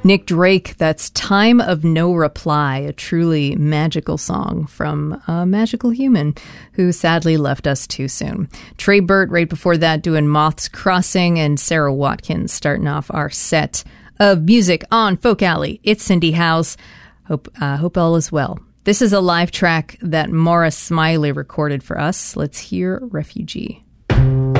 Nick Drake, that's Time of No Reply, a truly magical song from a magical human who sadly left us too soon. Trey Burt right before that doing Moth's Crossing, and Sarah Watkins starting off our set of music on Folk Alley. It's Cindy House. Hope all is well. This is a live track that Maura Smiley recorded for us. Let's hear Refugee.